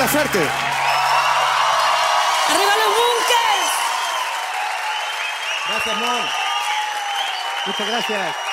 Buena suerte. ¡Arriba los Bunkers! Gracias, Mon. Muchas gracias.